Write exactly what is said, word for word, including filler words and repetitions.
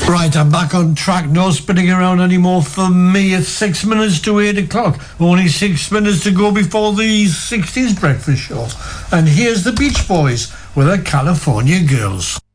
Right, I'm back on track. No spinning around anymore for me. It's six minutes to eight o'clock. Only six minutes to go before the sixties breakfast show. And here's the Beach Boys with the California Girls.